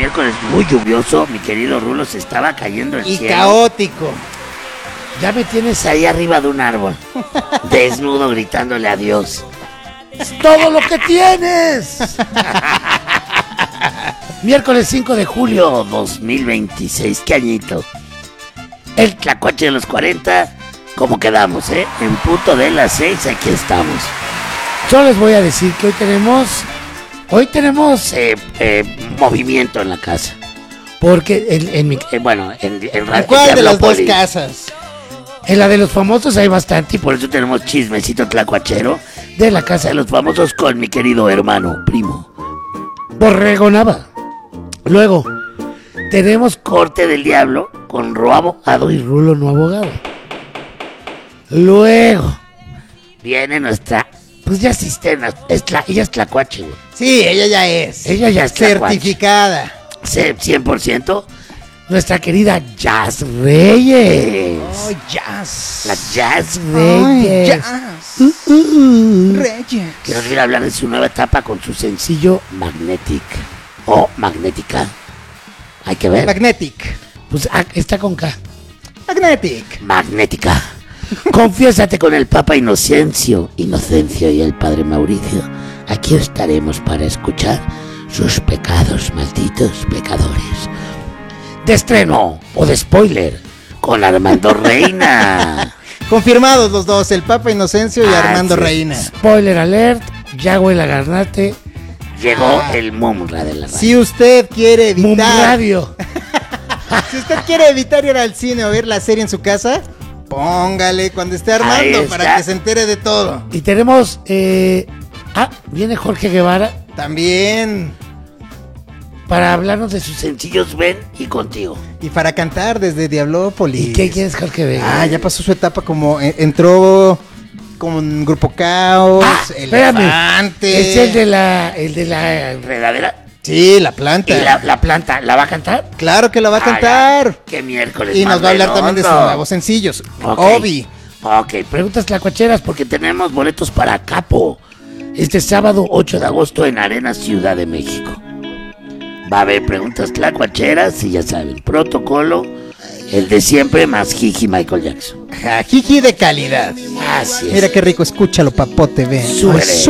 miércoles muy lluvioso, mi querido Rulo, se estaba cayendo el cielo. Y caótico. Ya me tienes ahí arriba de un árbol, desnudo, gritándole adiós. ¡Es todo lo que tienes! Miércoles 5 de julio 2026, ¿qué añito? El tlacuache de los 40, ¿cómo quedamos, En punto de las 6, aquí estamos. Yo les voy a decir que hoy tenemos movimiento en la casa. Porque en ¿cuál de las dos casas? En la de los famosos hay bastante y por eso tenemos chismecito tlacuachero de la casa de los famosos con mi querido hermano, primo, Borrego Nava. Luego, tenemos corte del diablo con Ro abogado y Rulo no abogado. Luego, viene nuestra, pues ya cisterna, ella es tlacuache, güey. Sí, ella ya es. Ella ya es tlacuache. Certificada. 100%. Nuestra querida Jazz Reyes. Oh, Jazz. La Jazz Reyes. Jazz. Reyes. Que nos viene a hablar de su nueva etapa con su sencillo Magnetic. O Magnética. Hay que ver. Magnetic. Pues está con K. Magnetic. Magnética. Confiésate con el Papa Inocencio y el Padre Mauricio. Aquí estaremos para escuchar sus pecados, malditos pecadores. De estreno o de spoiler con Armando Reina. Confirmados los dos, el Papa Inocencio y Armando Reina. Spoiler alert, ya huele a garnate. Llegó el Mumra de la radio. Si usted quiere evitar Mumradio. Si usted quiere evitar ir al cine o ver la serie en su casa, póngale cuando esté Armando para que se entere de todo. Y tenemos viene Jorge Guevara también para hablarnos de sus sencillos Ven y Contigo. Y para cantar desde Diablópolis. ¿Y qué quieres, Jorge Guevara? Ya pasó su etapa como entró con Grupo Caos, Elefante. Es el de la enredadera. Sí, la planta. ¿Y la planta la va a cantar? Claro que la va a cantar. Qué miércoles. Y nos va a hablar también de sus nuevos sencillos. Okay. Ok, preguntas tlacuacheras porque tenemos boletos para Capo. Este sábado 8 de agosto en Arena Ciudad de México. Va a haber preguntas tlacuacheras y ya saben, protocolo, el de siempre más Jiji Michael Jackson. Jiji de calidad. Así es. Mira qué rico, escúchalo, papote, ven. Súbele.